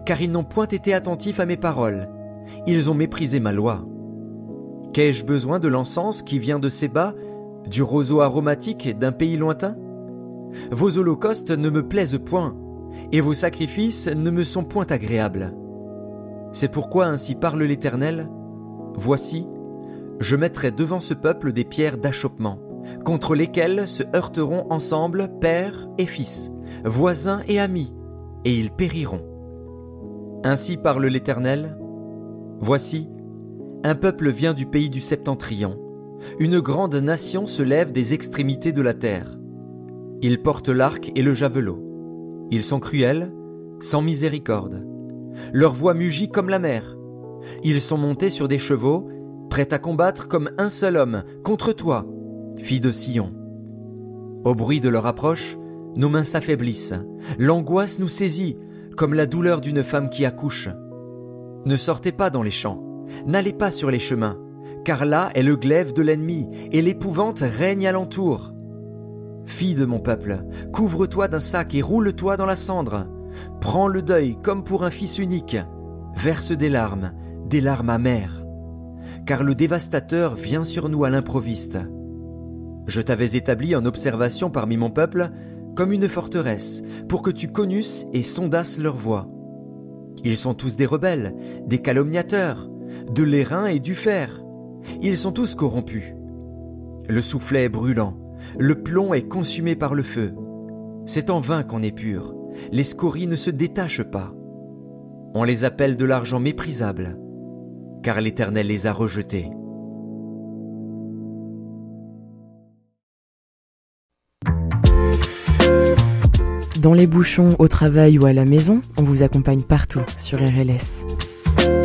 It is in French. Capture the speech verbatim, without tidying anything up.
car ils n'ont point été attentifs à mes paroles. Ils ont méprisé ma loi. Qu'ai-je besoin de l'encens qui vient de Séba, du roseau aromatique d'un pays lointain? Vos holocaustes ne me plaisent point, et vos sacrifices ne me sont point agréables. C'est pourquoi ainsi parle l'Éternel. Voici, je mettrai devant ce peuple des pierres d'achoppement, contre lesquelles se heurteront ensemble père et fils, voisins et amis, et ils périront. Ainsi parle l'Éternel. Voici, un peuple vient du pays du septentrion. Une grande nation se lève des extrémités de la terre. Ils portent l'arc et le javelot. Ils sont cruels, sans miséricorde. Leur voix mugit comme la mer. Ils sont montés sur des chevaux, prêts à combattre comme un seul homme contre toi, fille de Sion. Au bruit de leur approche, nos mains s'affaiblissent. L'angoisse nous saisit, comme la douleur d'une femme qui accouche. Ne sortez pas dans les champs, n'allez pas sur les chemins, car là est le glaive de l'ennemi, et l'épouvante règne alentour. Fille de mon peuple, couvre-toi d'un sac et roule-toi dans la cendre. Prends le deuil comme pour un fils unique. Verse des larmes, des larmes amères. Car le dévastateur vient sur nous à l'improviste. Je t'avais établi en observation parmi mon peuple, comme une forteresse, pour que tu connusses et sondasses leur voie. Ils sont tous des rebelles, des calomniateurs, de l'airain et du fer. Ils sont tous corrompus. Le soufflet est brûlant, le plomb est consumé par le feu. C'est en vain qu'on est pur, les scories ne se détachent pas. On les appelle de l'argent méprisable, car l'Éternel les a rejetés. Dans les bouchons, au travail ou à la maison, on vous accompagne partout sur R L S.